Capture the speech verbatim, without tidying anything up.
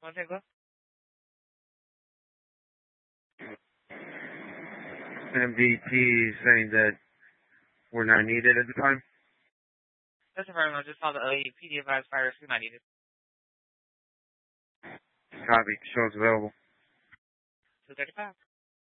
Want to take a look? M D T saying that we're not needed at the time? That's a problem. I just saw the L A P D advised fire rescue not needed. Copy. Shows available. two thirty-five.